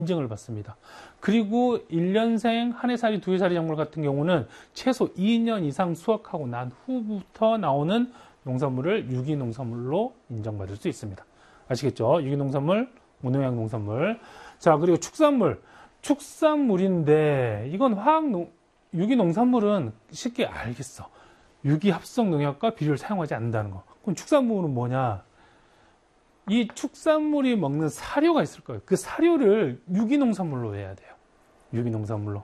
인증을 받습니다. 그리고 1년생, 한 해살이, 두 해살이 작물 같은 경우는 최소 2년 이상 수확하고 난 후부터 나오는 농산물을 유기농산물로 인정받을 수 있습니다. 아시겠죠? 유기농산물, 무농약 농산물. 자, 그리고 축산물인데 이건 유기농산물은 쉽게 알겠어. 유기합성 농약과 비료를 사용하지 않는다는 거. 그럼 축산물은 뭐냐? 이 축산물이 먹는 사료가 있을 거예요. 그 사료를 유기농산물로 해야 돼요. 유기농산물로.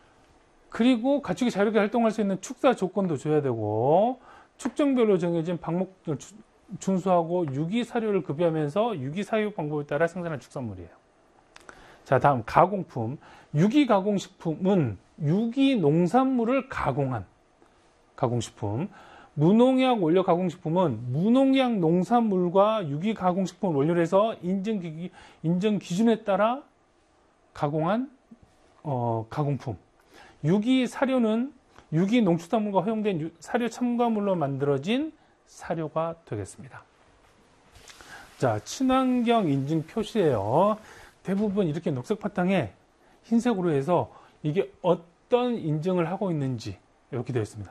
그리고 가축이 자유롭게 활동할 수 있는 축사 조건도 줘야 되고, 축정별로 정해진 방목을 준수하고 유기사료를 급여하면서 유기사육 방법에 따라 생산한 축산물이에요. 자, 다음 가공품. 유기가공식품은 유기농산물을 가공한 가공식품. 무농약 원료 가공식품은 무농약 농산물과 유기가공식품을 원료로 해서 인증 기준에 따라 가공한 가공품. 유기사료는 유기농축산물과 허용된 사료 첨가물로 만들어진 사료가 되겠습니다. 자, 친환경 인증 표시예요. 대부분 이렇게 녹색 바탕에 흰색으로 해서 이게 어떤 인증을 하고 있는지 이렇게 되어 있습니다.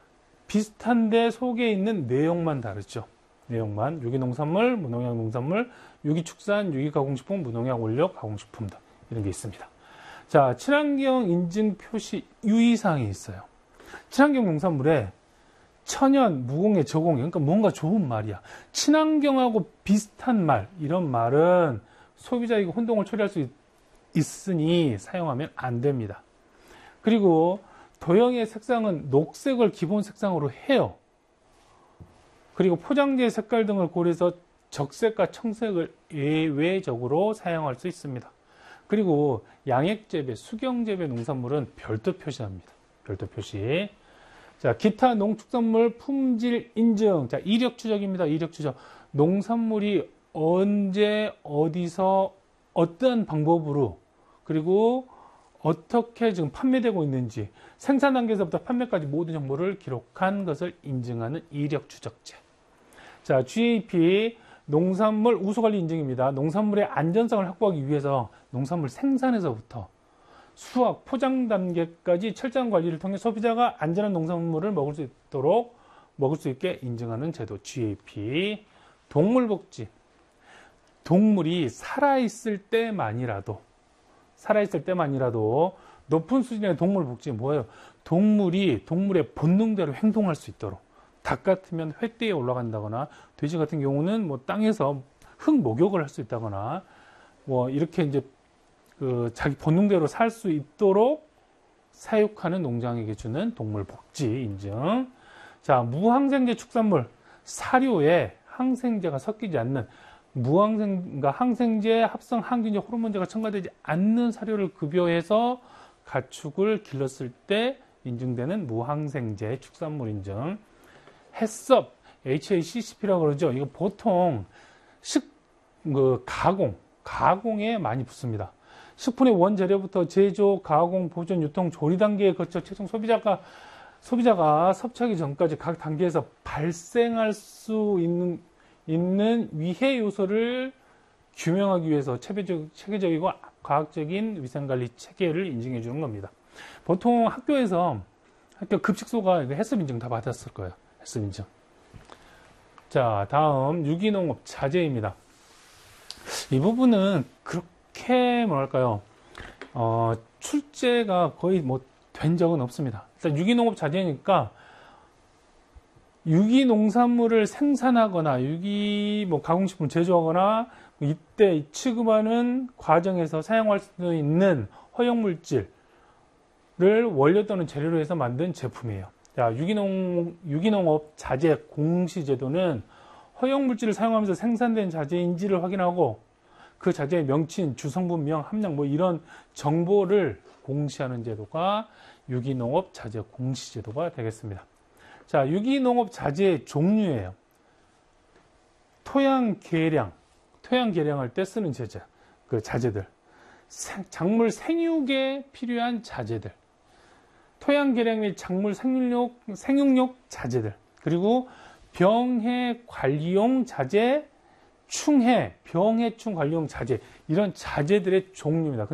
비슷한데 속에 있는 내용만 다르죠. 내용만. 유기농산물, 무농약 농산물, 유기축산, 유기가공식품, 무농약 원료 가공식품 등 이런 게 있습니다. 자, 친환경 인증 표시 유의사항이 있어요. 친환경 농산물에 천연, 무공해, 저공해, 그러니까 뭔가 좋은 말이야. 친환경하고 비슷한 말, 이런 말은 소비자에게 혼동을 초래할 수 있으니 사용하면 안 됩니다. 그리고 도형의 색상은 녹색을 기본 색상으로 해요. 그리고 포장지의 색깔 등을 고려해서 적색과 청색을 예외적으로 사용할 수 있습니다. 그리고 양액재배, 수경재배 농산물은 별도 표시합니다. 별도 표시. 자, 기타 농축산물 품질 인증. 자, 이력 추적입니다. 이력 추적. 농산물이 언제, 어디서, 어떠한 방법으로, 그리고 어떻게 지금 판매되고 있는지, 생산 단계에서부터 판매까지 모든 정보를 기록한 것을 인증하는 이력 추적제. 자, GAP 농산물 우수관리 인증입니다. 농산물의 안전성을 확보하기 위해서 농산물 생산에서부터 수확, 포장 단계까지 철저한 관리를 통해 소비자가 안전한 농산물을 먹을 수 있게 인증하는 제도 GAP. 동물복지. 동물이 살아있을 때만이라도 높은 수준의 동물복지 뭐예요? 동물의 본능대로 행동할 수 있도록. 닭 같으면 횃대에 올라간다거나, 돼지 같은 경우는 뭐 땅에서 흙 목욕을 할 수 있다거나, 뭐 이렇게 이제 자기 본능대로 살 수 있도록 사육하는 농장에게 주는 동물복지 인증. 자, 무항생제 축산물, 사료에 항생제가 섞이지 않는 무항생과 항생제, 합성 항균제, 호르몬제가 첨가되지 않는 사료를 급여해서 가축을 길렀을 때 인증되는 무항생제 축산물 인증. 해썹, HACCP라고 그러죠. 이거 보통 가공에 많이 붙습니다. 식품의 원재료부터 제조, 가공, 보존, 유통, 조리 단계에 거쳐 최종 소비자가 섭취하기 전까지 각 단계에서 발생할 수 있는 위해 요소를 규명하기 위해서 체계적이고 과학적인 위생관리 체계를 인증해 주는 겁니다. 보통 학교 급식소가 해썹 인증 다 받았을 거예요. 해썹 인증. 자, 다음 유기농업 자재입니다. 이 부분은 그렇게 뭐랄까요, 출제가 거의 된 적은 없습니다. 일단 유기농업 자재니까 유기농산물을 생산하거나 가공식품 제조하거나 이때 취급하는 과정에서 사용할 수 있는 허용물질을 원료 또는 재료로 해서 만든 제품이에요. 자, 유기농업 자재 공시제도는 허용물질을 사용하면서 생산된 자재인지를 확인하고 그 자재의 명칭, 주성분명, 함량 이런 정보를 공시하는 제도가 유기농업 자재 공시제도가 되겠습니다. 자, 유기농업 자재의 종류예요. 토양 개량할 때 쓰는 자재들. 작물 생육에 필요한 자재들. 토양 개량 및 작물 생육용 자재들. 그리고 병해 관리용 자재, 충해, 병해충 관리용 자재, 이런 자재들의 종류입니다.